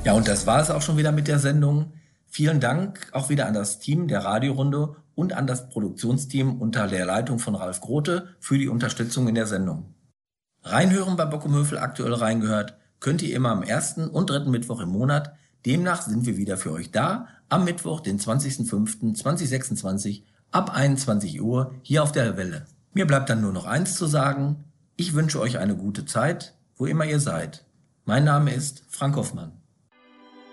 Ja, und das war es auch schon wieder mit der Sendung. Vielen Dank auch wieder an das Team der Radiorunde und an das Produktionsteam unter der Leitung von Ralf Grote für die Unterstützung in der Sendung. Reinhören bei Bock & Höfel aktuell reingehört könnt ihr immer am ersten und dritten Mittwoch im Monat. Demnach sind wir wieder für euch da am Mittwoch, den 20.05.2026 ab 21 Uhr hier auf der Welle. Mir bleibt dann nur noch eins zu sagen. Ich wünsche euch eine gute Zeit, wo immer ihr seid. Mein Name ist Frank Hoffmann.